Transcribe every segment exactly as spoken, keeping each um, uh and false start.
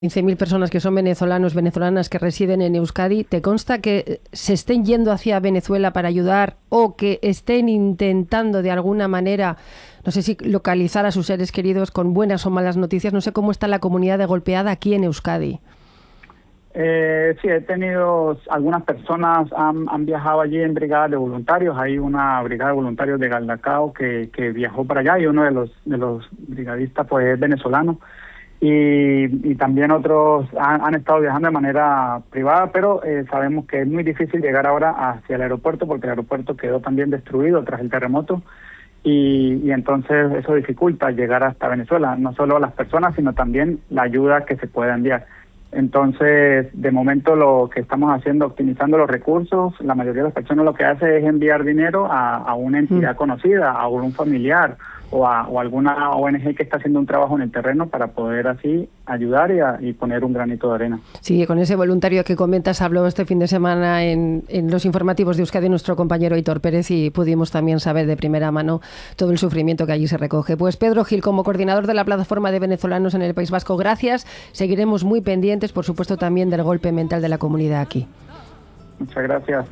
quince mil personas que son venezolanos, venezolanas que residen en Euskadi. ¿Te consta que se estén yendo hacia Venezuela para ayudar o que estén intentando de alguna manera, no sé si localizar a sus seres queridos con buenas o malas noticias? No sé cómo está la comunidad de golpeada aquí en Euskadi. Eh, sí, he tenido, algunas personas han, han viajado allí en brigadas de voluntarios. Hay una brigada de voluntarios de Galdacao que, que viajó para allá y uno de los, de los brigadistas pues es venezolano. Y, y también otros han, han estado viajando de manera privada, pero eh, sabemos que es muy difícil llegar ahora hacia el aeropuerto porque el aeropuerto quedó también destruido tras el terremoto y, y entonces eso dificulta llegar hasta Venezuela, no solo a las personas, sino también la ayuda que se pueda enviar. Entonces, de momento lo que estamos haciendo, optimizando los recursos, la mayoría de las personas lo que hace es enviar dinero a, a una entidad mm. conocida, a un familiar o a o alguna O N G que está haciendo un trabajo en el terreno para poder así ayudar y, a, y poner un granito de arena. Sí, con ese voluntario que comentas habló este fin de semana en, en los informativos de Euskadi nuestro compañero Aitor Pérez y pudimos también saber de primera mano todo el sufrimiento que allí se recoge. Pues Pedro Gil, como coordinador de la plataforma de venezolanos en el País Vasco, gracias. Seguiremos muy pendientes, por supuesto, también del golpe mental de la comunidad aquí. Muchas gracias.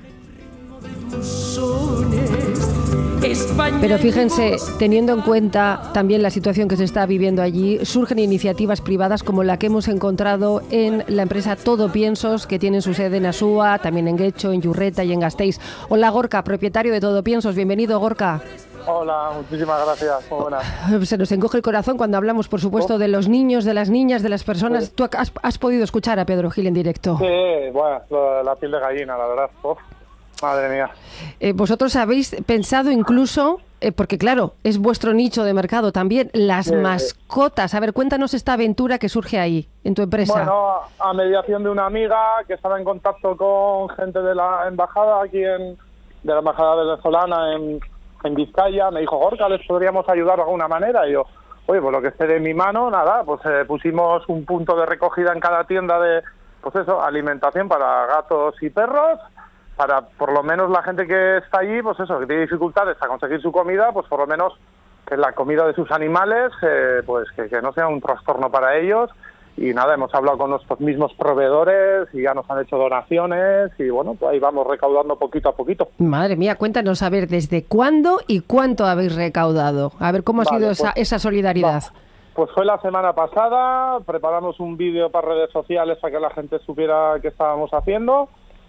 Pero fíjense, teniendo en cuenta también la situación que se está viviendo allí, surgen iniciativas privadas como la que hemos encontrado en la empresa Todo Piensos, que tiene su sede en Asúa, también en Guecho, en Yurreta y en Gasteiz. Hola Gorka, propietario de Todo Piensos, bienvenido Gorka. Hola, muchísimas gracias, muy buenas. Se nos encoge el corazón cuando hablamos, por supuesto, de los niños, de las niñas, de las personas. Sí. ¿Tú has, has podido escuchar a Pedro Gil en directo? Sí, bueno, la piel de gallina, la verdad. Uf. Madre mía. Eh, vosotros habéis pensado incluso, eh, porque claro, es vuestro nicho de mercado también, las sí. mascotas. A ver, cuéntanos esta aventura que surge ahí, en tu empresa. Bueno, a mediación de una amiga que estaba en contacto con gente de la embajada aquí en, de la embajada venezolana en, en Vizcaya, me dijo, Gorka, ¿les podríamos ayudar de alguna manera? Y yo, oye, pues lo que esté de mi mano, nada, pues eh, pusimos un punto de recogida en cada tienda de, pues eso, alimentación para gatos y perros, para por lo menos la gente que está allí, pues eso, que tiene dificultades a conseguir su comida, pues por lo menos que la comida de sus animales, eh, pues que, que no sea un trastorno para ellos. Y nada, hemos hablado con nuestros mismos proveedores y ya nos han hecho donaciones y bueno, pues ahí vamos recaudando poquito a poquito. Madre mía, cuéntanos, a ver, ¿desde cuándo y cuánto habéis recaudado? A ver, ¿cómo ha vale, sido pues, esa, esa solidaridad? Va. Pues fue la semana pasada, preparamos un vídeo para redes sociales para que la gente supiera qué estábamos haciendo.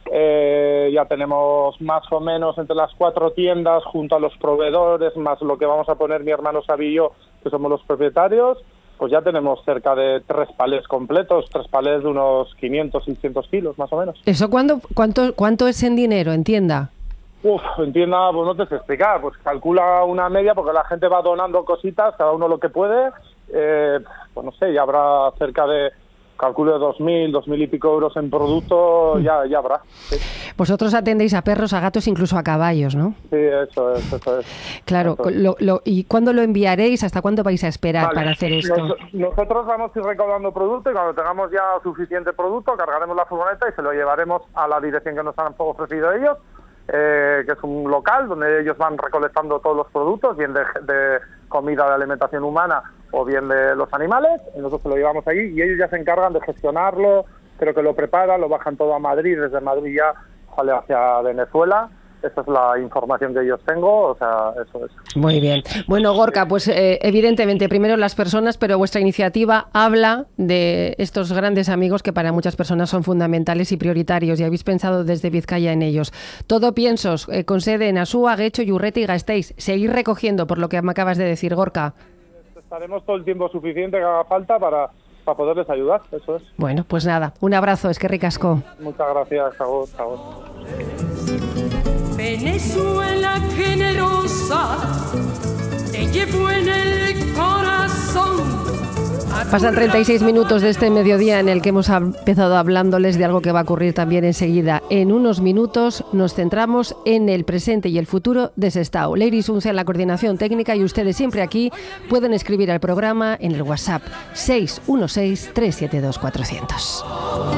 Eh, ya tenemos más o menos entre las cuatro tiendas junto a los proveedores, más lo que vamos a poner mi hermano Xavi y yo, que somos los propietarios, pues ya tenemos cerca de tres palés completos, tres palés de unos quinientos, seiscientos kilos más o menos. ¿Eso cuándo, cuánto, cuánto es en dinero, en tienda? Uf, en tienda, pues no te sé explicar, pues calcula una media porque la gente va donando cositas, cada uno lo que puede, eh, pues no sé, ya habrá cerca de... calculo de dos mil, dos mil y pico euros en producto, ya, ya habrá. Sí. Vosotros atendéis a perros, a gatos, incluso a caballos, ¿no? Sí, eso es, eso es. Claro, eso es. Lo, lo, ¿y cuándo lo enviaréis? ¿Hasta cuándo vais a esperar vale. para hacer esto? Nos, nosotros vamos a ir recaudando producto y cuando tengamos ya suficiente producto, cargaremos la furgoneta y se lo llevaremos a la dirección que nos han ofrecido ellos, eh, que es un local donde ellos van recolectando todos los productos, bien de, de comida de alimentación humana o bien de los animales, y nosotros se lo llevamos allí y ellos ya se encargan de gestionarlo, creo que lo preparan, lo bajan todo a Madrid, desde Madrid ya sale hacia Venezuela. Esa es la información que yo tengo, o sea, eso es. Muy bien. Bueno, Gorka, pues eh, evidentemente primero las personas, pero vuestra iniciativa habla de estos grandes amigos que para muchas personas son fundamentales y prioritarios y habéis pensado desde Vizcaya en ellos. Todo Piensos, eh, con sede en Asúa, Guecho, Yurreta y Gasteiz. Seguir recogiendo, por lo que me acabas de decir, Gorka. Estaremos todo el tiempo suficiente que haga falta para, para poderles ayudar, eso es. Bueno, pues nada, un abrazo, es que ricasco. Muchas gracias, Agur, Agur. Venezuela generosa, te llevo en el corazón. Pasan treinta y seis minutos de este mediodía en el que hemos empezado hablándoles de algo que va a ocurrir también enseguida. En unos minutos nos centramos en el presente y el futuro de Sestao. Leiris Unce en la coordinación técnica y ustedes siempre aquí pueden escribir al programa en el WhatsApp seis uno seis, tres siete dos, cuatrocientos.